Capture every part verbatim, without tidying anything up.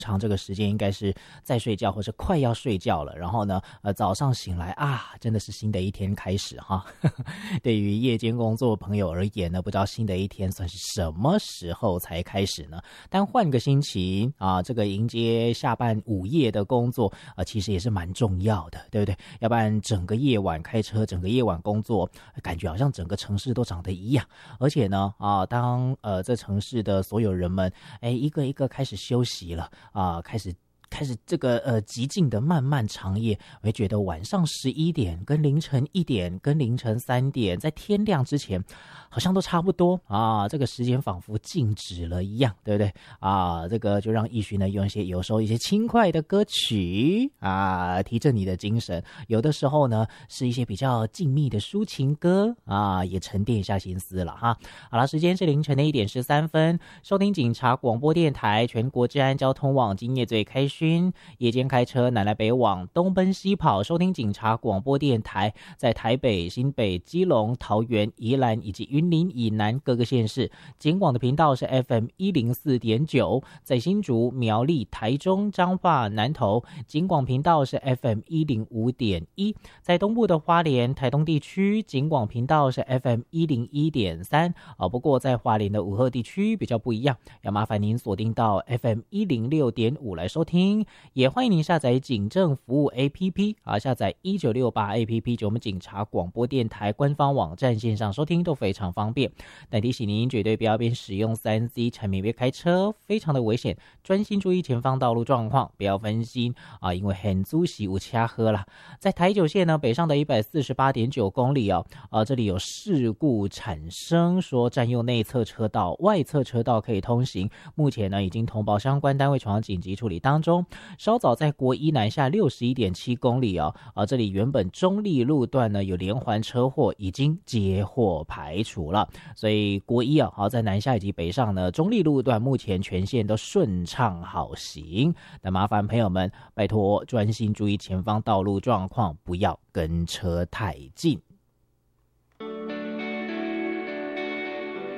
常这个时间应该是在睡觉或者快要睡觉了，然后呢，呃，早上醒来啊，真的是新的一天开始哈。对于夜间工作朋友而言呢，不知道新的一天算是什么时候才开始呢？但换个心情啊，这个迎接下半午夜的工作啊、呃，其实也是蛮重要的，对不对？要不然整个夜晚开车，整个夜晚工作，感觉好像整个城市都长得一样。而且呢，啊，当呃这城市的所有人们，哎，一个一个开始休息了。啊，开始开始这个呃极尽的漫漫长夜，我会觉得晚上十一点跟凌晨一点跟凌晨三点，在天亮之前，好像都差不多啊。这个时间仿佛静止了一样，对不对啊？这个就让奕迅呢用一些有时候一些轻快的歌曲啊，提振你的精神；有的时候呢是一些比较静谧的抒情歌啊，也沉淀一下心思了哈。好了，时间是凌晨的一点十三分，收听警察广播电台全国治安交通网，今夜最开勋，夜间开车南来北往，东奔西跑，收听警察广播电台，在台北、新北、基隆、桃园、宜兰以及云林以南各个县市，警广的频道是 F M 一零四点九，在新竹、苗栗、台中、彰化、南投，警广频道是 F M 一零五点一，在东部的花莲、台东地区，警广频道是 F M 一零一点三，啊，不过在花莲的武鹤地区比较不一样，要麻烦您锁定到 F M 一零六点五来收听，也欢迎您下载警政服务 A P P 啊，下载一九六八 A P P 就我们警察广播电台官方网站线上收听都非常方便。但提醒您绝对不要边使用 三 C 产品边开车，非常的危险，专心注意前方道路状况，不要分心啊，因为很足喜无掐喝啦。在台九线呢北上的 一百四十八点九公里哦，啊，这里有事故产生，说占用内侧车道，外侧车道可以通行，目前呢已经通报相关单位传紧急处理当中。稍早在国一南下 六十一点七公里哦，啊，这里原本中立路段呢有连环车祸，已经接获排除了，所以国一啊，好在南下以及北上呢中立路段目前全线都顺畅好行。那麻烦朋友们拜托专心注意前方道路状况，不要跟车太近。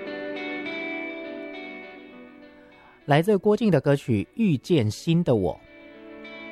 来自郭靖的歌曲《遇见新的我》。